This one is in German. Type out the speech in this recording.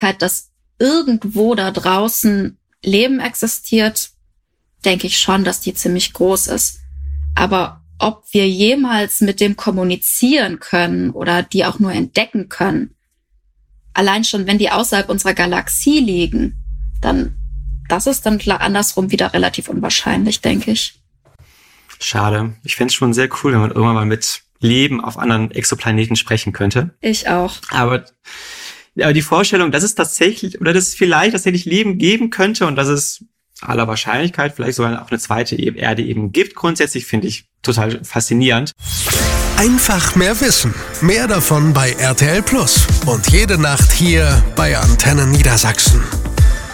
dass irgendwo da draußen Leben existiert, denke ich schon, dass die ziemlich groß ist. Aber ob wir jemals mit dem kommunizieren können oder die auch nur entdecken können, allein schon, wenn die außerhalb unserer Galaxie liegen, dann, das ist dann andersrum wieder relativ unwahrscheinlich, denke ich. Schade. Ich fände es schon sehr cool, wenn man irgendwann mal mit Leben auf anderen Exoplaneten sprechen könnte. Ich auch. Aber die Vorstellung, dass es tatsächlich oder dass es vielleicht tatsächlich Leben geben könnte und dass es aller Wahrscheinlichkeit vielleicht sogar auch eine zweite Erde eben gibt, grundsätzlich finde ich total faszinierend. Einfach mehr wissen. Mehr davon bei RTL Plus. Und jede Nacht hier bei Antenne Niedersachsen.